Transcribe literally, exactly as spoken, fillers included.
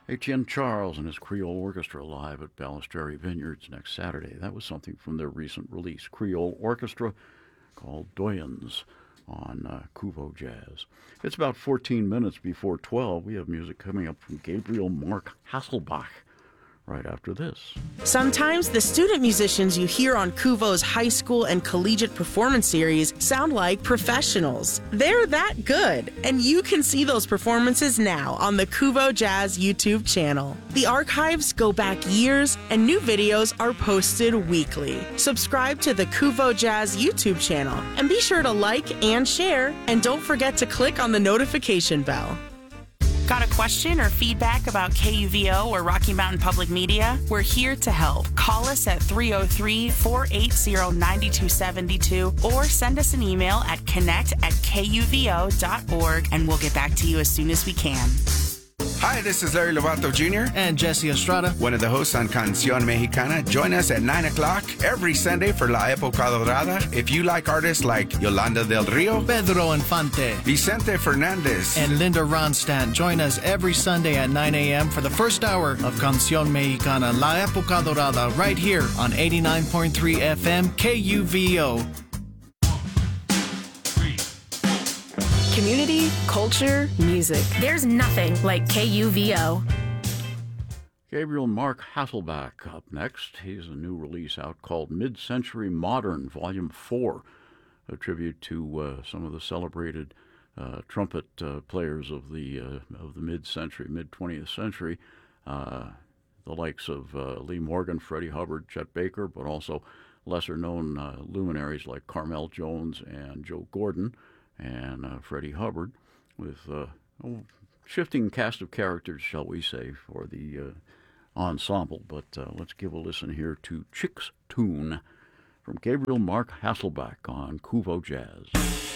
Etienne Charles and his Creole Orchestra live at Ballesteri Vineyards next Saturday. That was something from their recent release, Creole Orchestra, called Doyens on uh, Kuvo Jazz. It's about fourteen minutes before twelve. We have music coming up from Gabriel Mark Hasselbach right after this. Sometimes the student musicians you hear on Kuvo's high school and collegiate performance series sound like professionals. They're that good, and you can see those performances now on the Kuvo Jazz YouTube channel. The archives go back years, and new videos are posted weekly. Subscribe to the Kuvo Jazz YouTube channel, and be sure to like and share, and don't forget to click on the notification bell. Got a question or feedback about K U V O or Rocky Mountain Public Media? We're here to help. Call us at three oh three, four eight zero, nine two seven two or send us an email at connect at kuvo dot org, and we'll get back to you as soon as we can. Hi, this is Larry Lovato Junior And Jesse Estrada, one of the hosts on Canción Mexicana. Join us at nine o'clock every Sunday for La Época Dorada. If you like artists like Yolanda del Rio, Pedro Infante, Vicente Fernandez, and Linda Ronstadt, join us every Sunday at nine a.m. for the first hour of Canción Mexicana, La Época Dorada, right here on eighty-nine point three F M K U V O. Community, culture, music. There's nothing like K U V O. Gabriel Mark Hasselbach up next. He's a new release out called Mid-Century Modern, Volume four, a tribute to uh, some of the celebrated uh, trumpet uh, players of the uh, of the mid-century, mid-twentieth century, uh, the likes of uh, Lee Morgan, Freddie Hubbard, Chet Baker, but also lesser-known uh, luminaries like Carmel Jones and Joe Gordon, and uh, Freddie Hubbard, with uh, a shifting cast of characters, shall we say, for the uh, ensemble. But uh, let's give a listen here to Chick's Tune from Gabriel Mark Hasselbach on Kuvo Jazz.